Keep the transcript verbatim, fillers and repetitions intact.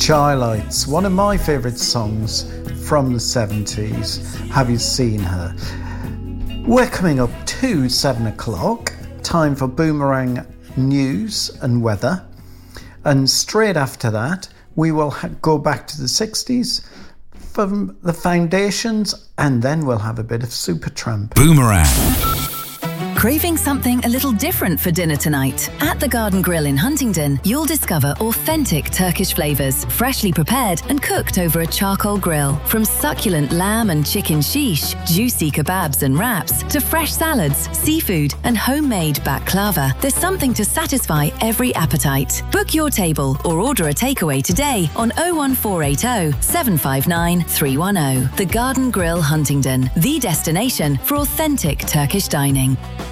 Chi-Lites, one of my favourite songs from the seventies. Have you seen her? We're coming up to seven o'clock, time for Boomerang news and weather. And straight after that, we will ha- go back to the sixties from the Foundations, and then we'll have a bit of Supertramp. Boomerang. Craving something a little different for dinner tonight? At the Garden Grill in Huntingdon, you'll discover authentic Turkish flavours, freshly prepared and cooked over a charcoal grill. From succulent lamb and chicken shish, juicy kebabs and wraps, to fresh salads, seafood and homemade baklava, there's something to satisfy every appetite. Book your table or order a takeaway today on oh one four eight oh, seven five nine, three one oh. The Garden Grill Huntingdon, the destination for authentic Turkish dining.